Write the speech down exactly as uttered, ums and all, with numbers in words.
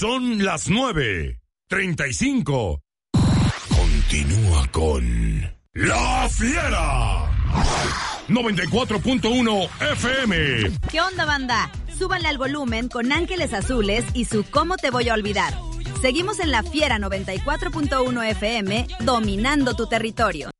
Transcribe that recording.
Son las nueve treinta y cinco. Continúa con La Fiera. noventa y cuatro punto uno F M. ¿Qué onda, banda? Súbanle al volumen con Ángeles Azules y su ¿Cómo te voy a olvidar? Seguimos en La Fiera noventa y cuatro punto uno F M, dominando tu territorio.